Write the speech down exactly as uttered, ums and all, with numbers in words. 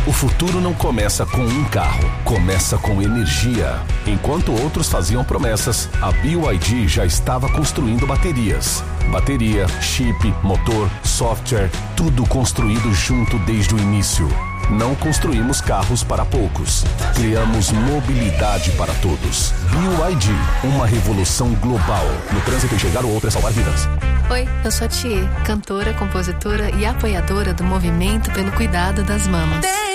O futuro não começa com um carro, começa com energia. Enquanto outros faziam promessas, a B Y D já estava construindo baterias. Bateria, chip, motor, software, tudo construído junto desde o início. Não construímos carros para poucos. Criamos mobilidade para todos. B Y D, uma revolução global. No trânsito, enxergar o outro é salvar vidas. Oi, eu sou a Thier, cantora, compositora e apoiadora do movimento pelo cuidado das mamas.